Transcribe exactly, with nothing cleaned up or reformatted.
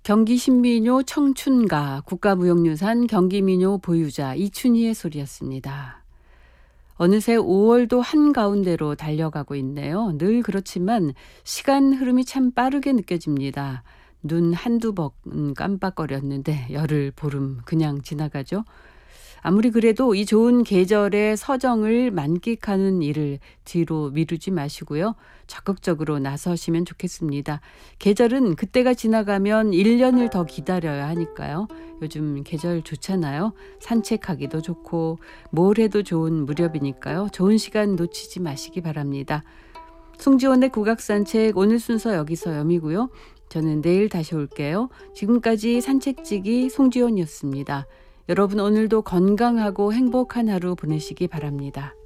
경기 신민요 청춘가 국가무형유산 경기민요 보유자 이춘희의 소리였습니다. 어느새 오월도 한가운데로 달려가고 있네요. 늘 그렇지만 시간 흐름이 참 빠르게 느껴집니다. 눈 한두 번 깜빡거렸는데 열흘 보름 그냥 지나가죠. 아무리 그래도 이 좋은 계절의 서정을 만끽하는 일을 뒤로 미루지 마시고요. 적극적으로 나서시면 좋겠습니다. 계절은 그때가 지나가면 일 년을 더 기다려야 하니까요. 요즘 계절 좋잖아요. 산책하기도 좋고 뭘 해도 좋은 무렵이니까요. 좋은 시간 놓치지 마시기 바랍니다. 송지원의 국악산책 오늘 순서 여기서 여미고요. 저는 내일 다시 올게요. 지금까지 산책지기 송지원이었습니다. 여러분 오늘도 건강하고 행복한 하루 보내시기 바랍니다.